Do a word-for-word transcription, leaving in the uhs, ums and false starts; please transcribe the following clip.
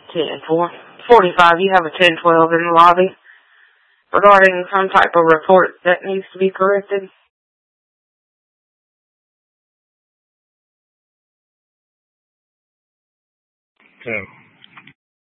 ten four forty-five. You have a ten twelve in the lobby regarding some type of report that needs to be corrected. Okay.